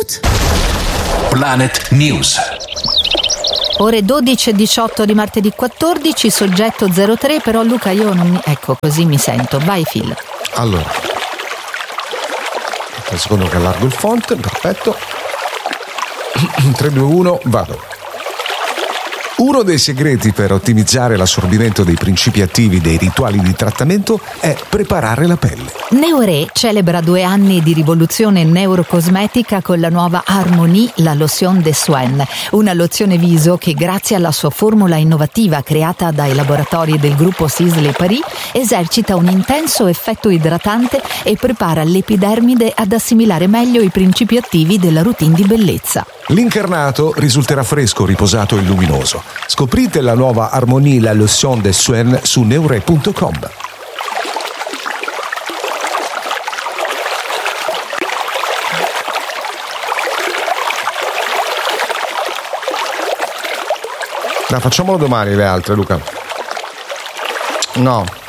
gut. Planet News. Ore 12:18 di martedì 14, soggetto 03, però Luca io non mi... Ecco, così mi sento. Vai Phil. Allora, un secondo che allargo il font, perfetto. 3, 2, 1, vado. Uno dei segreti per ottimizzare l'assorbimento dei principi attivi dei rituali di trattamento è preparare la pelle. Neoré celebra 2 anni di rivoluzione neurocosmetica con la nuova Harmonie, la lotion de soins, una lozione viso che grazie alla sua formula innovativa creata dai laboratori del gruppo Sisley Paris esercita un intenso effetto idratante e prepara l'epidermide ad assimilare meglio i principi attivi della routine di bellezza. L'incarnato risulterà fresco, riposato e luminoso. Scoprite la nuova Harmonie, la lotion de soins su neuré.com. Facciamolo domani le altre, Luca. No.